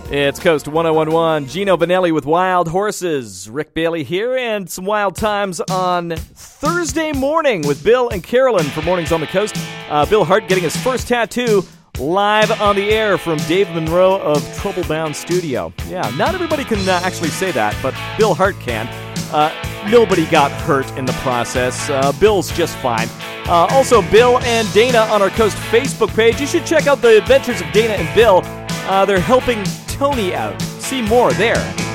It's Coast 1011. Gino Vanelli with Wild Horses. Rick Bailey here, and some wild times on Thursday morning with Bill and Carolyn for Mornings on the Coast. Bill Hart getting his first tattoo live on the air from Dave Monroe of Troublebound Studio. Yeah, not everybody can actually say that, but Bill Hart can. Nobody got hurt in the process. Bill's just fine. Also, Bill and Dana on our Coast Facebook page. You should check out the adventures of Dana and Bill. They're helping Tony out. See more there.